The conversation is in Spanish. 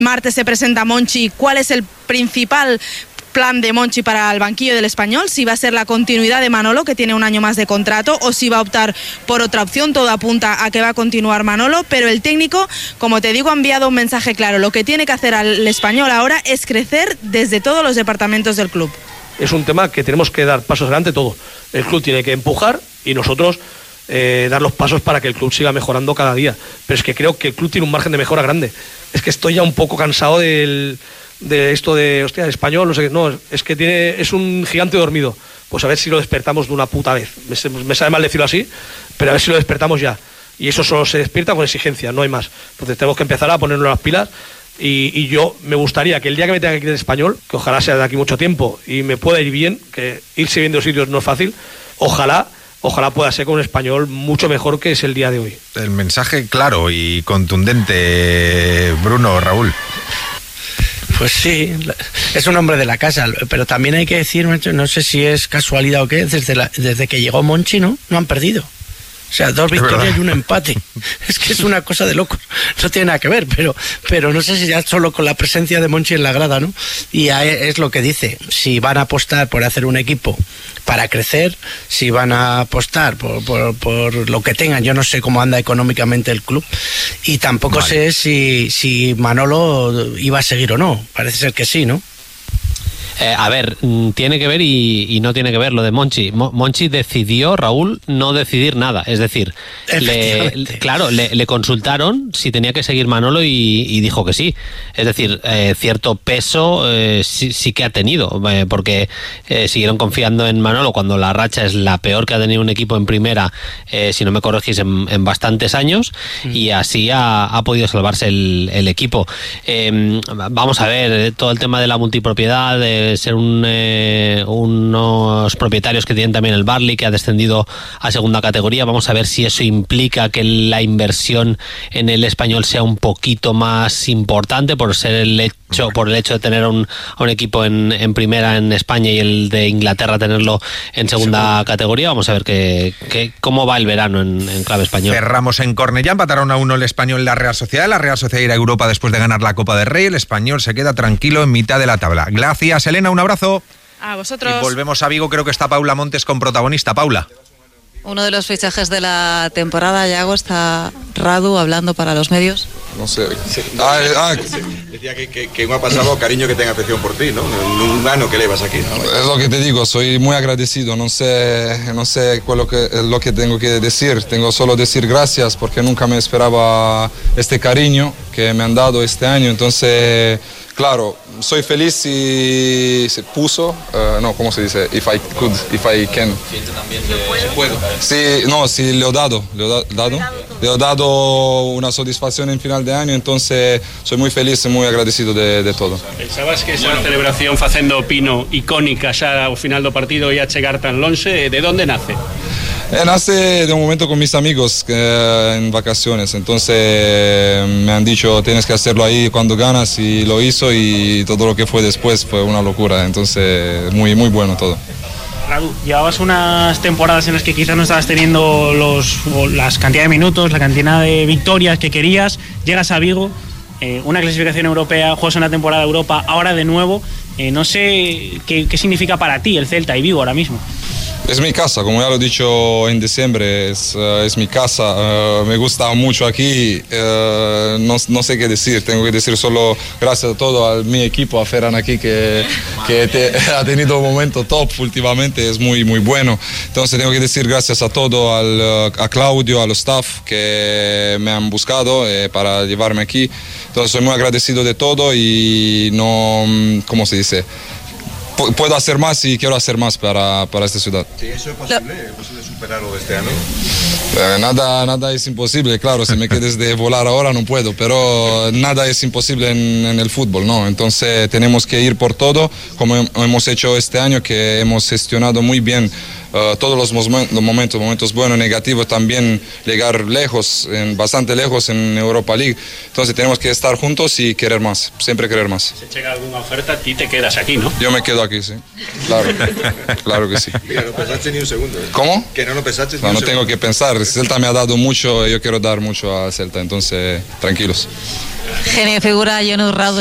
martes se presenta Monchi. ¿Cuál es el principal plan de Monchi para el banquillo del Español? Si va a ser la continuidad de Manolo, que tiene un año más de contrato, o si va a optar por otra opción. Todo apunta a que va a continuar Manolo, pero el técnico, como te digo, ha enviado un mensaje claro. Lo que tiene que hacer al Español ahora es crecer desde todos los departamentos del club. Es un tema que tenemos que dar pasos adelante todo. El club tiene que empujar y nosotros dar los pasos para que el club siga mejorando cada día. Pero es que creo que el club tiene un margen de mejora grande. Es que estoy ya un poco cansado de esto de, hostia, el Español, no sé qué. No, es que es un gigante dormido. Pues a ver si lo despertamos de una puta vez. Me sabe mal decirlo así, pero a ver si lo despertamos ya. Y eso solo se despierta con exigencia, no hay más. Entonces tenemos que empezar a ponernos las pilas. Y yo me gustaría que el día que me tenga que ir del Español, que ojalá sea de aquí mucho tiempo y me pueda ir bien, que irse bien de los sitios no es fácil, ojalá pueda ser con un Español mucho mejor que es el día de hoy. El mensaje claro y contundente, Bruno, Raúl. Pues sí, es un hombre de la casa, pero también hay que decir, no sé si es casualidad o qué, desde que llegó Monchi, no han perdido. O sea, 2 victorias y un empate. Es que es una cosa de locos. No tiene nada que ver, pero no sé si ya solo con la presencia de Monchi en la grada, ¿no? Y es lo que dice. Si van a apostar por hacer un equipo para crecer, si van a apostar por lo que tengan, yo no sé cómo anda económicamente el club, y tampoco sé si Manolo iba a seguir o no. Parece ser que sí, ¿no? A ver, tiene que ver y no tiene que ver lo de Monchi. Monchi decidió, Raúl, no decidir nada. Es decir, le consultaron si tenía que seguir Manolo y dijo que sí. Es decir, cierto peso sí que ha tenido, porque siguieron confiando en Manolo cuando la racha es la peor que ha tenido un equipo en primera, si no me corregís, en bastantes años, y así ha podido salvarse el equipo. Vamos a ver, todo el tema de la multipropiedad, de ser unos propietarios que tienen también el Barley, que ha descendido a segunda categoría. Vamos a ver si eso implica que la inversión en el Español sea un poquito más importante por el hecho de tener a un equipo en primera en España y el de Inglaterra tenerlo en segunda categoría. Vamos a ver cómo va el verano en clave español. Cerramos en Cornellá, empataron a 1 el Español y la Real Sociedad. La Real Sociedad irá a Europa después de ganar la Copa del Rey. El Español se queda tranquilo en mitad de la tabla. Gracias, Elena, un abrazo. A vosotros. Y volvemos a Vigo, creo que está Paula Montes con protagonista. Paula. Uno de los fichajes de la temporada, Yago, está Radu hablando para los medios. No sé. Decía que me ha pasado cariño que tenga afección por ti, ¿no? Un gano que le vas aquí, ¿no? Es lo que te digo, soy muy agradecido. No sé lo que tengo que decir. Tengo solo decir gracias porque nunca me esperaba este cariño que me han dado este año. Entonces, claro, soy feliz si se puso, ¿cómo se dice? If I can. Siente también si puedo. Sí, no, sí, le he dado una satisfacción en final de año, entonces soy muy feliz y muy agradecido de todo. Pensabas que esa celebración facendo Pino icónica xa ao final do partido ia chegar tan lonxe, de onde nace? Nace de un momento con mis amigos en vacaciones, entonces me han dicho tienes que hacerlo ahí cuando ganas, y lo hizo, y todo lo que fue después fue una locura, entonces muy, muy bueno todo. Radu, llevabas unas temporadas en las que quizás no estabas teniendo las cantidad de minutos, la cantidad de victorias que querías, llegas a Vigo, una clasificación europea, juegas una temporada de Europa, ahora de nuevo, no sé qué significa para ti el Celta y Vigo ahora mismo. Es mi casa, como ya lo he dicho en diciembre, es mi casa, me gusta mucho aquí, no sé qué decir, tengo que decir solo gracias a todo, a mi equipo, a Ferran aquí que ha tenido un momento top últimamente, es muy, muy bueno, entonces tengo que decir gracias a todo, a Claudio, a los staff que me han buscado para llevarme aquí, entonces soy muy agradecido de todo y no, ¿cómo se dice? Puedo hacer más y quiero hacer más para esta ciudad. Sí, eso es posible superarlo este año. Nada es imposible, claro, si me quedes de volar ahora no puedo, pero nada es imposible en el fútbol, ¿no? Entonces tenemos que ir por todo, como hemos hecho este año, que hemos gestionado muy bien todos los momentos buenos, negativos, también llegar lejos, bastante lejos en Europa League. Entonces tenemos que estar juntos y querer más, siempre querer más. Si llega alguna oferta, a ti te quedas aquí, ¿no? Yo me quedo quedo aquí, sí. Claro que sí. Mira, no pensaste ni un segundo. ¿Cómo? Que no pensaste ni un No segundo. tengo que pensar. Celta me ha dado mucho, yo quiero dar mucho a Celta, entonces tranquilos. Genio figura Jon Urrado.